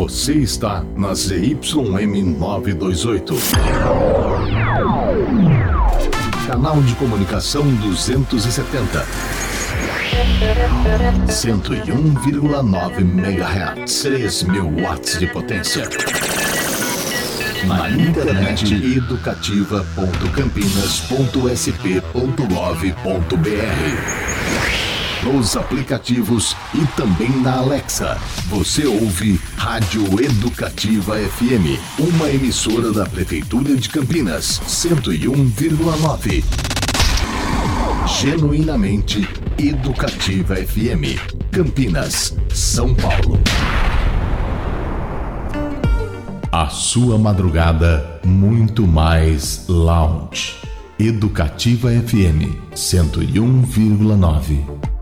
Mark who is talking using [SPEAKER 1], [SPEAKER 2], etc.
[SPEAKER 1] Você está na ZYM 928. Canal de comunicação 270. 101,9 MHz. 3.000 watts de potência. Na internet educativa.campinas.sp.gov.br. Nos aplicativos e também na Alexa. Você ouve Rádio Educativa FM, uma emissora da Prefeitura de Campinas, 101,9. Genuinamente Educativa FM, Campinas, São Paulo. A sua madrugada muito mais lounge. Educativa FM 101,9.